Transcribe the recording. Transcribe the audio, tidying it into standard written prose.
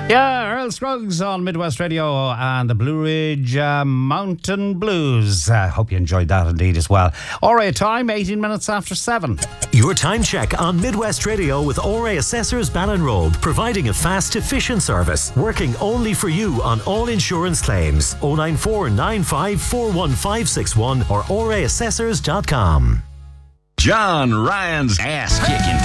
Yeah, Earl Scruggs on Midwest Radio and the Blue Ridge Mountain Blues. Hope you enjoyed that indeed as well. Alright, time 18 minutes after 7. Your time check on Midwest Radio with Ora Assessors Ballinrobe, providing a fast, efficient service, working only for you on all insurance claims. 094 95 41561 or oraassessors.com. John Ryan's ass-kicking